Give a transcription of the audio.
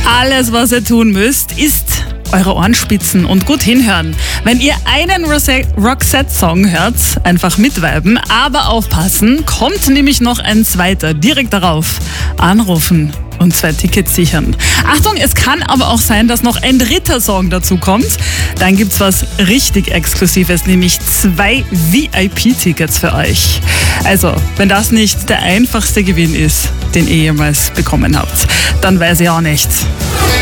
Alles, was ihr tun müsst, ist eure Ohren spitzen und gut hinhören. Wenn ihr einen Roxette-Song hört, einfach mitviben, aber aufpassen, kommt nämlich noch ein zweiter direkt darauf. Anrufen und 2 Tickets sichern. Achtung, es kann aber auch sein, dass noch ein dritter Song dazu kommt. Dann gibt's was richtig Exklusives, nämlich 2 VIP-Tickets für euch. Also, wenn das nicht der einfachste Gewinn ist, den ihr jemals bekommen habt, dann weiß ich auch nicht.